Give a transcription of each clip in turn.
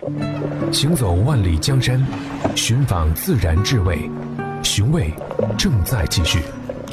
行走万里江山，寻访自然智慧，寻味正在继续。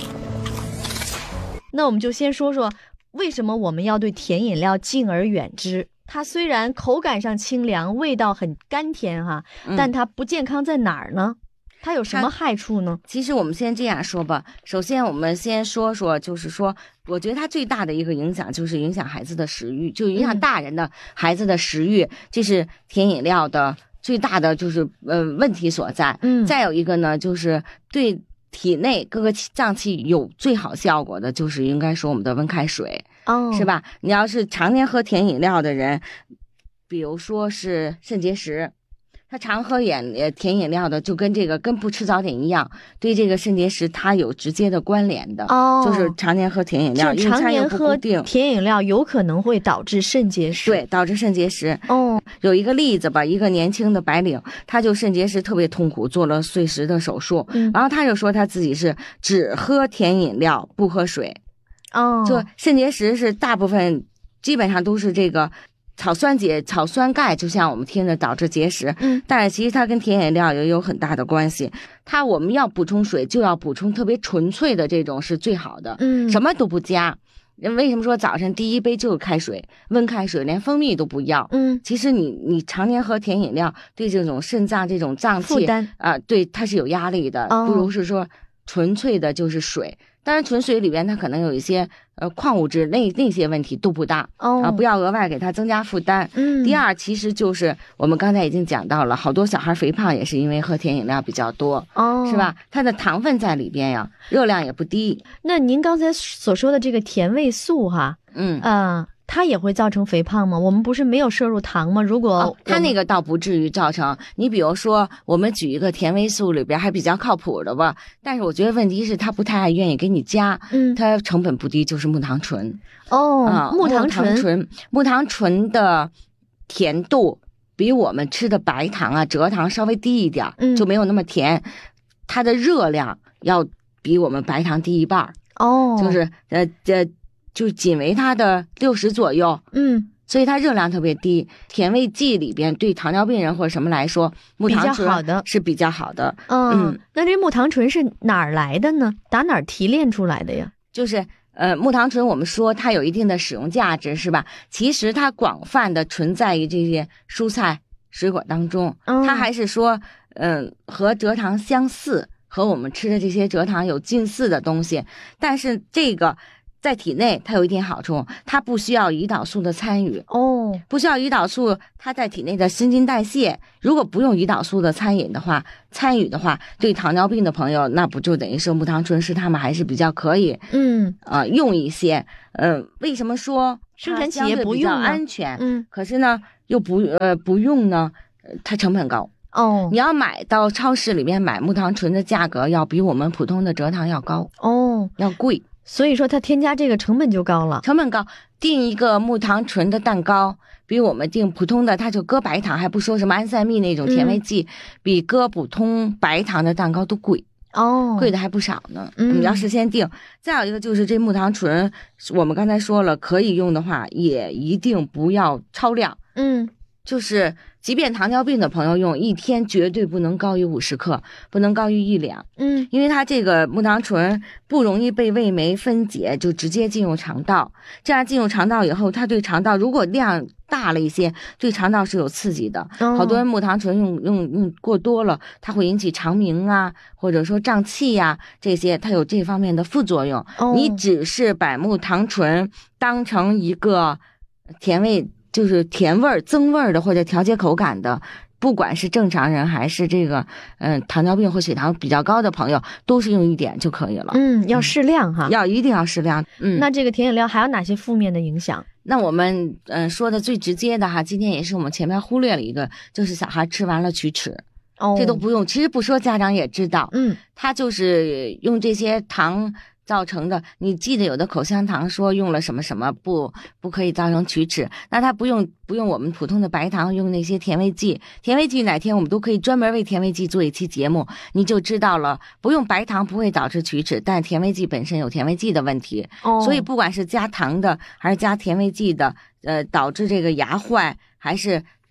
那我们就先说说为什么我们要对甜饮料敬而远之。它虽然口感上清凉，味道很甘甜哈，但它不健康在哪儿呢？它有什么害处呢？ 其实我们先这样说吧，首先我们先说说，就是说我觉得它最大的一个影响就是影响孩子的食欲，就影响大人的孩子的食欲，这是甜饮料的最大的就是问题所在。再有一个呢，就是对体内各个脏器有最好效果的，就是应该说我们的温开水，是吧？你要是常年喝甜饮料的人，比如说是肾结石，他常喝甜饮料的，就跟这个跟不吃早点一样，对这个肾结石它有直接的关联的。就是常年喝甜饮料， 就常年喝甜饮料有可能会导致肾结石。 对，导致肾结石。有一个例子吧，一个年轻的白领，他就肾结石特别痛苦，做了碎石的手术，然后他就说他自己是只喝甜饮料不喝水。就肾结石是大部分基本上都是这个草酸钙，就像我们听着导致结石，但是其实它跟甜饮料也有很大的关系。我们要补充水，就要补充特别纯粹的这种是最好的，什么都不加。为什么说早晨第一杯就是开水，温开水，连蜂蜜都不要？其实你常年喝甜饮料，对这种肾脏这种脏器负担对它是有压力的，不如是说纯粹的就是水。当然纯水里边它可能有一些矿物质，那些问题都不大不要额外给它增加负担。第二，其实就是我们刚才已经讲到了，好多小孩肥胖也是因为喝甜饮料比较多，是吧？它的糖分在里边呀，热量也不低。 那您刚才所说的这个甜味素哈，它也会造成肥胖吗？我们不是没有摄入糖吗？如果它那个倒不至于造成。你比如说，我们举一个甜味素里边还比较靠谱的吧，但是我觉得问题是它不太愿意给你加，它成本不低，就是木糖醇。木糖醇的甜度比我们吃的白糖啊、蔗糖稍微低一点，就没有那么甜。它的热量要比我们白糖低一半。就是就仅为它的60左右，所以它热量特别低。甜味剂里边对糖尿病人或者什么来说，木糖醇是比较好的。 那这木糖醇是哪儿来的呢？打哪儿提炼出来的呀？ 就是木糖醇，我们说它有一定的使用价值，是吧？其实它广泛的存在于这些蔬菜水果当中，它还是说和蔗糖相似，和我们吃的这些蔗糖有近似的东西，但是这个在体内它有一点好处，它不需要胰岛素的参与。不需要胰岛素，它在体内的新陈代谢，如果不用胰岛素的参与的话，对糖尿病的朋友，那不就等于说木糖醇是他们还是比较可以用一些。为什么说生产企业不用安全？可是呢又不用呢？它成本高。你要买到超市里面买木糖醇的价格要比我们普通的蔗糖要高，要贵。 所以说它添加这个成本就高了， 成本高。订一个木糖醇的蛋糕，比我们订普通的，它就搁白糖，还不说什么安赛蜜那种甜味剂，比搁普通白糖的蛋糕都贵。贵的还不少呢。你要事先订。再有一个就是这木糖醇，我们刚才说了，可以用的话也一定不要超量。就是即便糖尿病的朋友用，一天绝对不能高于50克，不能高于1两。因为它这个木糖醇不容易被胃酶分解，就直接进入肠道。这样进入肠道以后，它对肠道如果量大了一些，对肠道是有刺激的。好多人木糖醇用过多了，它会引起肠鸣啊，或者说胀气呀，这些它有这方面的副作用。你只是把木糖醇当成一个甜味，就是甜味增味的或者调节口感的，不管是正常人还是这个糖尿病或血糖比较高的朋友，都是用一点就可以了。 要适量哈， 一定要适量。 那这个甜饮料还有哪些负面的影响？ 那我们说的最直接的哈，今天也是我们前面忽略了一个，就是小孩吃完了龋齿。这都不用，其实不说家长也知道。他就是用这些糖造成的。你记得有的口香糖说用了什么什么不可以造成龋齿，那它不用我们普通的白糖，用那些甜味剂。甜味剂哪天我们都可以专门为甜味剂做一期节目，你就知道了。不用白糖不会导致龋齿，但甜味剂本身有甜味剂的问题。所以不管是加糖的还是加甜味剂的，导致这个牙坏还是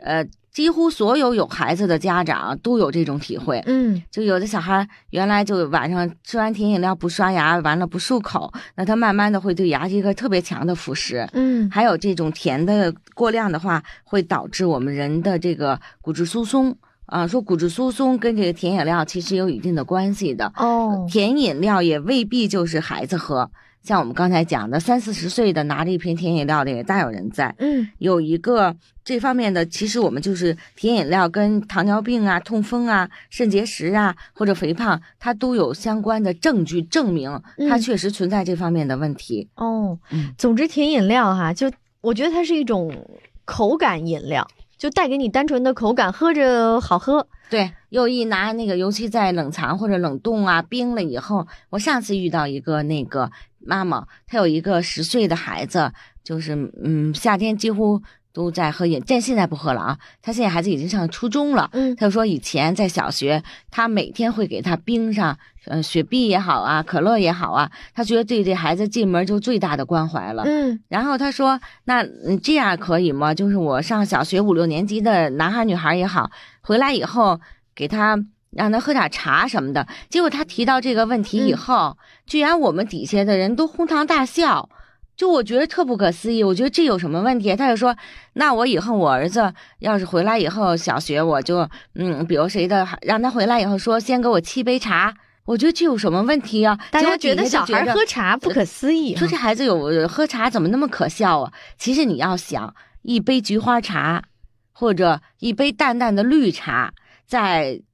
几乎所有孩子的家长都有这种体会。就有的小孩原来就晚上吃完甜饮料不刷牙，完了不漱口，那他慢慢的会对牙一个特别强的腐蚀。还有这种甜的过量的话，会导致我们人的这个骨质疏松。说骨质疏松跟这个甜饮料其实有一定的关系的。甜饮料也未必就是孩子喝，像我们刚才讲的30-40岁的拿着一瓶甜饮料的也大有人在。有一个这方面的，其实我们就是甜饮料跟糖尿病啊、痛风啊、肾结石啊或者肥胖，它都有相关的证据证明它确实存在这方面的问题。 总之甜饮料哈，就我觉得它是一种口感饮料，就带给你单纯的口感，喝着好喝。 对，又一拿那个，尤其在冷藏或者冷冻啊冰了以后，我上次遇到一个那个妈妈，她有一个10岁的孩子，就是夏天几乎都在喝饮，但现在不喝了啊。他现在孩子已经上初中了。他就说以前在小学，他每天会给他冰上雪碧也好啊，可乐也好啊，他觉得对这孩子进门就最大的关怀了。然后他说那这样可以吗？就是我上小学5-6年级的男孩女孩也好，回来以后给他让他喝点茶什么的。结果他提到这个问题以后，居然我们底下的人都哄堂大笑。就我觉得特不可思议，我觉得这有什么问题？他就说，那我以后我儿子要是回来以后小学，我就比如谁的让他回来以后说先给我沏杯茶，我觉得这有什么问题啊？ 大家觉得小孩喝茶不可思议， 说这孩子有喝茶怎么那么可笑啊？其实你要想，一杯菊花茶或者一杯淡淡的绿茶，在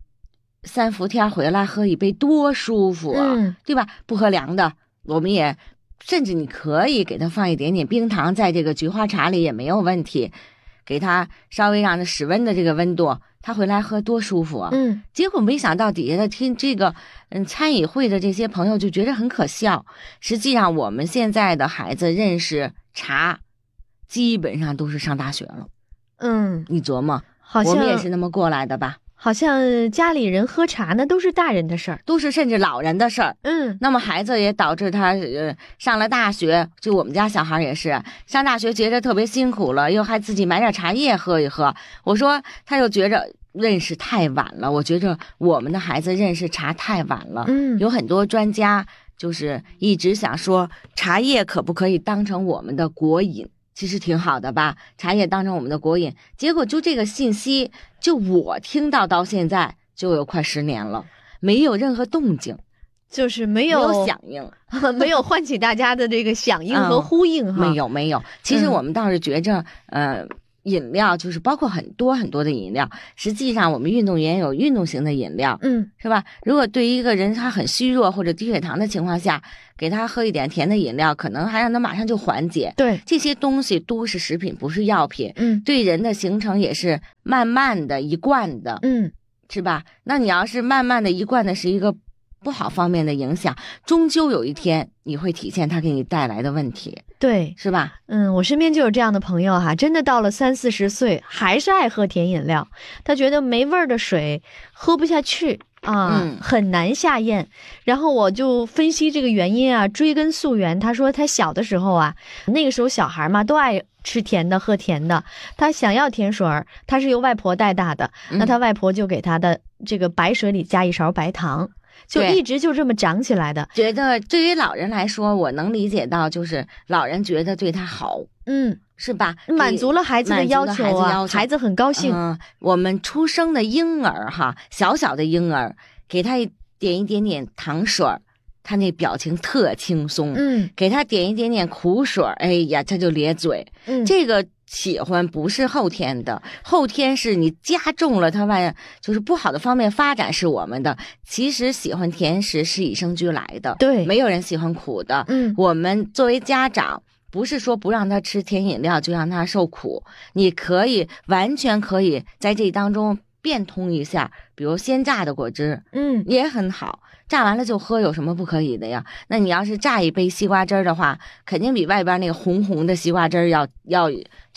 3伏天回来喝一杯多舒服啊，对吧？不喝凉的，我们也甚至你可以给他放一点点冰糖在这个菊花茶里也没有问题，给他稍微让他室温的这个温度，他回来喝多舒服啊。结果没想到底下的听这个餐饮会的这些朋友就觉得很可笑。实际上我们现在的孩子认识茶基本上都是上大学了。你琢磨，好像我们也是那么过来的吧。 好像家里人喝茶呢都是大人的事儿， 都是甚至老人的事儿。那么孩子也导致他上了大学，就我们家小孩也是上大学觉得特别辛苦了，又还自己买点茶叶喝一喝。我说他就觉着认识太晚了，我觉着我们的孩子认识茶太晚了。有很多专家就是一直想说茶叶可不可以当成我们的国饮，其实挺好的吧，茶叶当成我们的国饮。结果就这个信息，就我听到现在就有快10年了，没有任何动静， 就是没有响应没有唤起大家的这个响应和呼应哈。 没有。其实我们倒是觉着饮料就是包括很多的饮料，实际上我们运动员有运动型的饮料，是吧？如果对于一个人他很虚弱或者低血糖的情况下，给他喝一点甜的饮料，可能还让他马上就缓解。 对， 这些东西都是食品，不是药品。对人的形成也是慢慢的一贯的，是吧？那你要是慢慢的一贯的是一个不好方面的影响，终究有一天你会体现它给你带来的问题。 对， 是吧？ 我身边就有这样的朋友哈，真的到了30-40岁还是爱喝甜饮料，他觉得没味儿的水喝不下去啊，很难下咽。然后我就分析这个原因啊，追根溯源。他说他小的时候啊，那个时候小孩嘛都爱吃甜的喝甜的，他想要甜水儿，他是由外婆带大的，那他外婆就给他的这个白水里加一勺白糖。就一直就这么长起来的。 觉得对于老人来说，我能理解到，就是老人觉得对他好，是吧？ 满足了孩子的要求啊，孩子很高兴。 我们出生的婴儿哈，小小的婴儿，给他点一点点糖水儿，他那表情特轻松。给他点一点点苦水儿，哎呀，他就咧嘴。这个喜欢不是后天的，后天是你加重了它就是不好的方面发展是我们的。其实喜欢甜食是与生俱来的， 对， 没有人喜欢苦的。我们作为家长，不是说不让他吃甜饮料就让他受苦，你可以完全可以在这当中变通一下，比如鲜榨的果汁，也很好。榨完了就喝，有什么不可以的呀？那你要是榨一杯西瓜汁儿的话，肯定比外边那个红红的西瓜汁儿要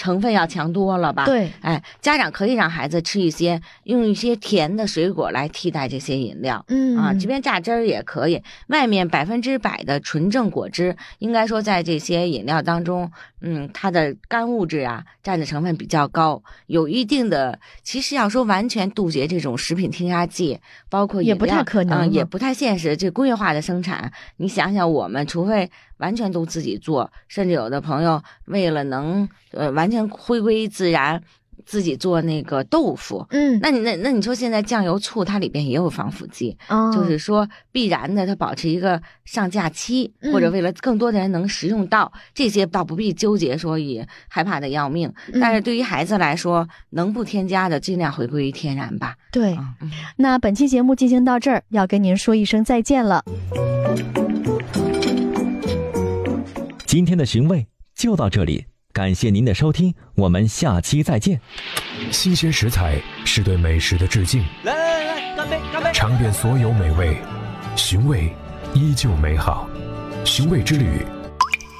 成分要强多了吧？ 对， 哎，家长可以让孩子用一些甜的水果来替代这些饮料，即便榨汁儿也可以。外面100%的纯正果汁，应该说在这些饮料当中，它的干物质啊占的成分比较高，有一定的。其实要说完全杜绝这种食品添加剂，包括饮料也不太可能， 也不太现实。这工业化的生产，你想想，我们除非完全都自己做，甚至有的朋友为了能完全回归自然，自己做那个豆腐，那你说现在酱油醋它里边也有防腐剂，就是说必然的它保持一个上架期，或者为了更多的人能食用到，这些倒不必纠结说也害怕的要命，但是对于孩子来说，能不添加的尽量回归于天然吧。 对，那本期节目进行到这儿，要跟您说一声再见了。 今天的寻味就到这里，感谢您的收听，我们下期再见。 新鲜食材是对美食的致敬， 来，干杯，干杯！ 尝遍所有美味，寻味依旧美好。寻味之旅，